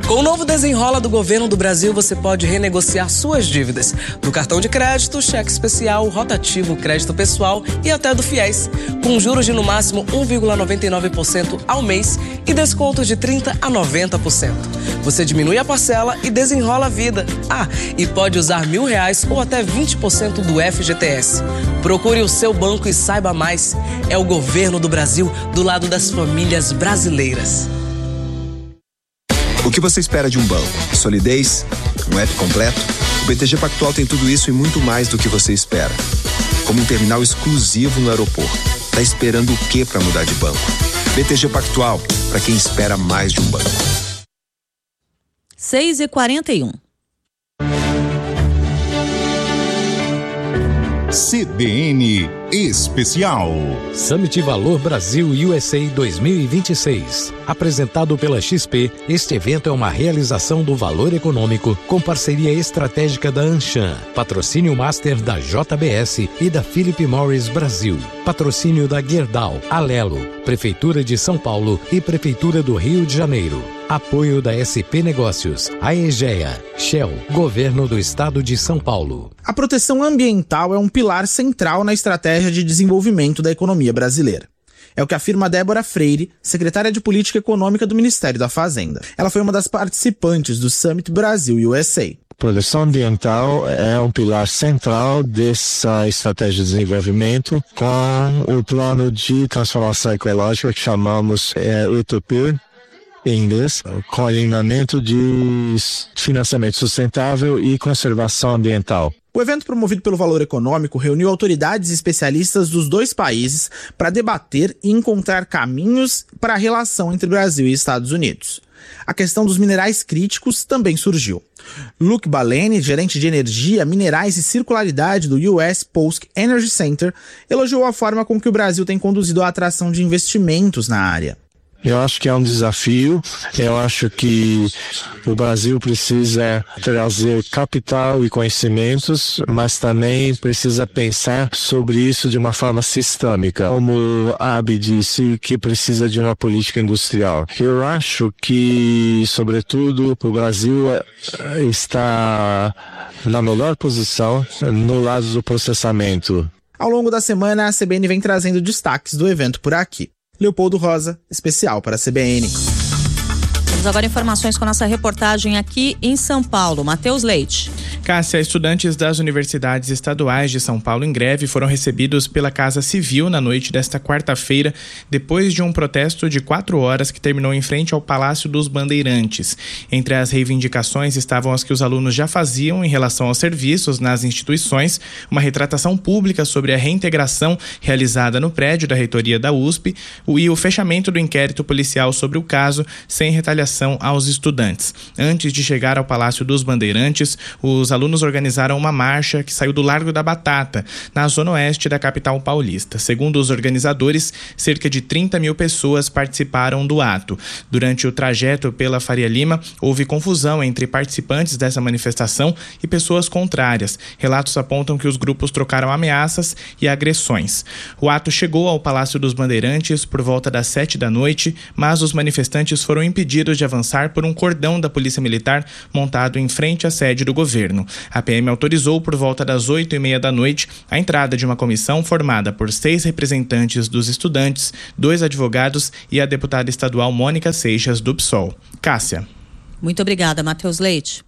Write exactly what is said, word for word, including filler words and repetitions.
Com o novo Desenrola do Governo do Brasil, você pode renegociar suas dívidas do cartão de crédito, cheque especial, rotativo, crédito pessoal e até do FIES, com juros de no máximo um vírgula noventa e nove por cento ao mês e descontos de trinta por cento a noventa por cento. Você diminui a parcela e desenrola a vida. Ah, e pode usar mil reais ou até vinte por cento do F G T S. Procure o seu banco e saiba mais. É o Governo do Brasil do lado das famílias brasileiras. O que você espera de um banco? Solidez? Um app completo? O B T G Pactual tem tudo isso e muito mais do que você espera. Como um terminal exclusivo no aeroporto. Tá esperando o quê para mudar de banco? B T G Pactual, para quem espera mais de um banco. seis e quarenta e um. C B N Especial. Summit Valor Brasil U S A dois mil e vinte e seis. Apresentado pela X P, este evento é uma realização do Valor Econômico com parceria estratégica da Anshan, patrocínio master da J B S e da Philip Morris Brasil, patrocínio da Gerdau, Alelo, Prefeitura de São Paulo e Prefeitura do Rio de Janeiro. Apoio da S P Negócios, Aegea, Shell, Governo do Estado de São Paulo. A proteção ambiental é um pilar central na estratégia de desenvolvimento da economia brasileira. É o que afirma Débora Freire, secretária de Política Econômica do Ministério da Fazenda. Ela foi uma das participantes do Summit Brasil U S A. Proteção ambiental é um pilar central dessa estratégia de desenvolvimento com o plano de transformação ecológica que chamamos é, U T P, em inglês, com alinhamento de financiamento sustentável e conservação ambiental. O evento promovido pelo Valor Econômico reuniu autoridades e especialistas dos dois países para debater e encontrar caminhos para a relação entre Brasil e Estados Unidos. A questão dos minerais críticos também surgiu. Luke Baleni, gerente de energia, minerais e circularidade do U S Polsk Energy Center, elogiou a forma com que o Brasil tem conduzido a atração de investimentos na área. Eu acho que é um desafio, eu acho que o Brasil precisa trazer capital e conhecimentos, mas também precisa pensar sobre isso de uma forma sistêmica. Como a Abi disse, que precisa de uma política industrial. Eu acho que, sobretudo, o Brasil está na melhor posição no lado do processamento. Ao longo da semana, a C B N vem trazendo destaques do evento por aqui. Leopoldo Rosa, especial para a C B N. Temos agora informações com a nossa reportagem aqui em São Paulo. Matheus Leite. Cássia, estudantes das universidades estaduais de São Paulo em greve foram recebidos pela Casa Civil na noite desta quarta-feira, depois de um protesto de quatro horas que terminou em frente ao Palácio dos Bandeirantes. Entre as reivindicações estavam as que os alunos já faziam em relação aos serviços nas instituições, uma retratação pública sobre a reintegração realizada no prédio da reitoria da U S P e o fechamento do inquérito policial sobre o caso, sem retaliação aos estudantes. Antes de chegar ao Palácio dos Bandeirantes, os alunos organizaram uma marcha que saiu do Largo da Batata, na zona oeste da capital paulista. Segundo os organizadores, cerca de trinta mil pessoas participaram do ato. Durante o trajeto pela Faria Lima, houve confusão entre participantes dessa manifestação e pessoas contrárias. Relatos apontam que os grupos trocaram ameaças e agressões. O ato chegou ao Palácio dos Bandeirantes por volta das sete da noite, mas os manifestantes foram impedidos de avançar por um cordão da Polícia Militar montado em frente à sede do governo. A P M autorizou por volta das oito e meia da noite a entrada de uma comissão formada por seis representantes dos estudantes, dois advogados e a deputada estadual Mônica Seixas do P SOL. Cássia. Muito obrigada, Matheus Leite.